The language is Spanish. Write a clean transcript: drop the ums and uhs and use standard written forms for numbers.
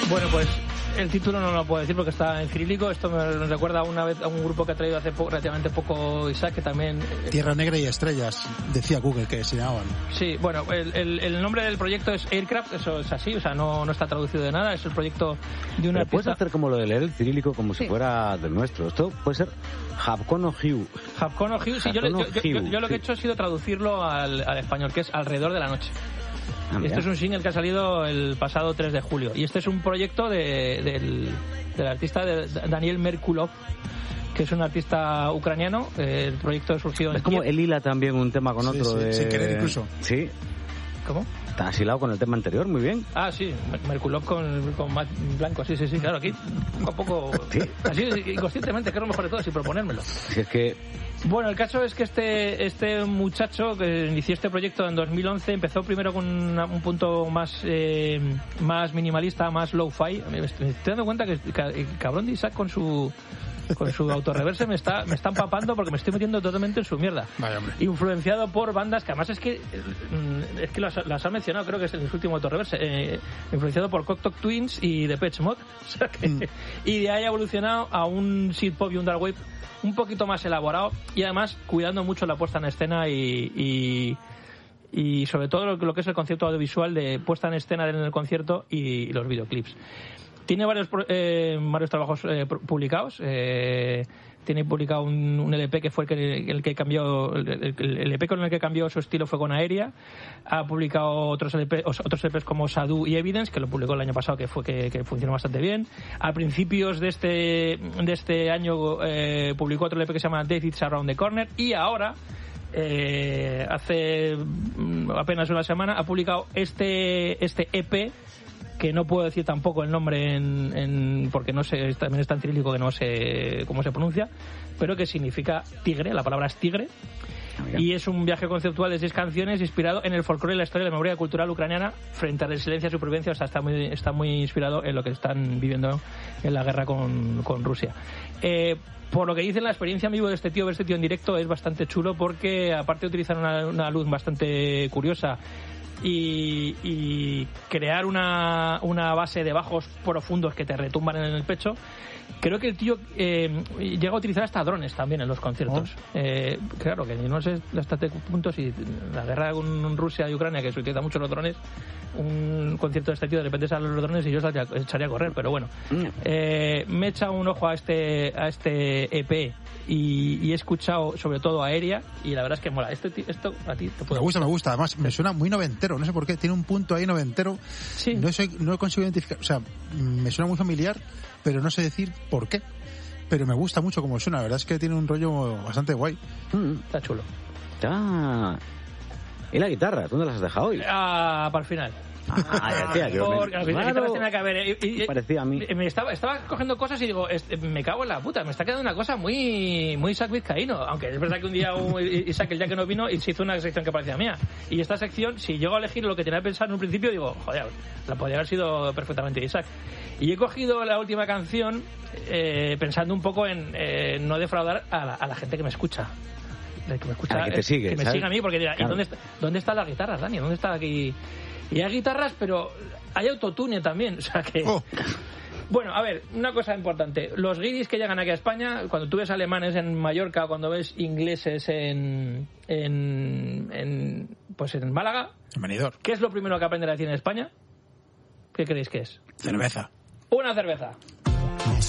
Bueno, pues el título no lo puedo decir porque está en cirílico. Esto me recuerda una vez a un grupo que ha traído hace relativamente poco Isaac, que también... Tierra Negra y Estrellas, decía Google que se llamaban. Sí, bueno, el nombre del proyecto es Aircraft, eso es así, o sea, no está traducido de nada, es el proyecto de una... Pero puedes hacer como lo de leer el cirílico como si fuera del nuestro. Esto puede ser Hapkono Hiu. Hapkono Hiu, sí, yo lo que he hecho ha sido traducirlo al español, que es Alrededor de la Noche. Este es un single que ha salido el pasado 3 de julio. Y este es un proyecto del artista Daniel Merkulov, que es un artista ucraniano. El proyecto surgió en... Es como él hila también un tema con otro. Sin querer incluso. Sí. ¿Cómo? Está hilado con el tema anterior, muy bien. Ah, sí, Merkulov con Matt Blanco, sí, claro, aquí poco a poco, ¿sí? Así inconscientemente, que es lo mejor de todo, sin proponérmelo. Si es que... Bueno, el caso es que este muchacho que inició este proyecto en 2011 empezó primero con un punto más minimalista, más low-fi. Me estoy dando cuenta que el cabrón de Isaac con su autorreverse me está empapando porque me estoy metiendo totalmente en su mierda. Vaya, hombre. Influenciado por bandas que además es que las ha mencionado, creo que es el último autorreverse, influenciado por Cocteau Twins y Depeche Mode. O sea que, y de ahí ha evolucionado a un synth pop y un dark wave un poquito más elaborado y además cuidando mucho la puesta en escena y sobre todo lo que es el concepto audiovisual de puesta en escena en el concierto y los videoclips. Tiene varios trabajos publicados. Tiene publicado un LP que fue el que cambió el LP con el que cambió su estilo fue con Aérea. Ha publicado otros LPs como Sadhu y Evidence, que lo publicó el año pasado, que funcionó bastante bien. A principios de este año publicó otro LP que se llama Death Is Around the Corner, y ahora hace apenas una semana ha publicado este EP, que no puedo decir tampoco el nombre porque no sé, también está en cirílico que no sé cómo se pronuncia, pero que significa tigre, la palabra es tigre. Y es un viaje conceptual de 6 canciones inspirado en el folclore y la historia de la memoria cultural ucraniana frente a resiliencia y supervivencia. O sea, está muy inspirado en lo que están viviendo en la guerra con Rusia. Por lo que dicen, la experiencia en vivo de ver este tío en directo es bastante chulo, porque aparte de utilizar una luz bastante curiosa y crear una base de bajos profundos que te retumban en el pecho, creo que el tío llega a utilizar hasta drones también en los conciertos. Claro que no sé hasta qué punto, si la guerra con Rusia y Ucrania, que se utiliza mucho los drones, un concierto de este tío de repente salen los drones y yo echaría a correr, pero bueno. Me he echado un ojo a este EP y he escuchado sobre todo Aérea, y la verdad es que mola. Esto a ti te puede me gusta, además me suena muy noventero, no sé por qué, tiene un punto ahí noventero. Sí. No he conseguido identificar, o sea, me suena muy familiar, pero no sé decir por qué. Pero me gusta mucho como suena, la verdad es que tiene un rollo bastante guay. Está chulo. ¿Y la guitarra? ¿Dónde las has dejado hoy? Para el final. Parecía a mí. Estaba cogiendo cosas y digo, me cago en la puta, me está quedando una cosa muy Isaac Vizcaíno, aunque es verdad que un día Isaac, el día que no vino, y se hizo una sección que parecía mía, y esta sección, si llego a elegir lo que tenía pensado en un principio, digo, joder, la podría haber sido perfectamente Isaac, y he cogido la última canción pensando un poco en no defraudar a la gente que me escucha. Que me escucha, que te sigue, que me siga a mí, porque dirá, claro. ¿Y dónde están las guitarras, Dani? ¿Dónde está aquí? Y hay guitarras, pero hay autotune también, o sea que... Bueno, a ver, una cosa importante. Los guiris que llegan aquí a España, cuando tú ves alemanes en Mallorca, cuando ves ingleses en Málaga... En Benidorm. ¿Qué es lo primero que aprenden a decir en España? ¿Qué creéis que es? Cerveza. Una cerveza.